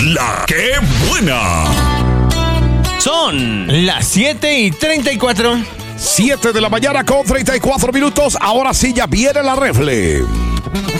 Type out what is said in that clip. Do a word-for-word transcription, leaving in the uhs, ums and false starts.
La que buena. Son las siete y treinta y cuatro. siete de la mañana con treinta y cuatro minutos. Ahora sí ya viene la refle.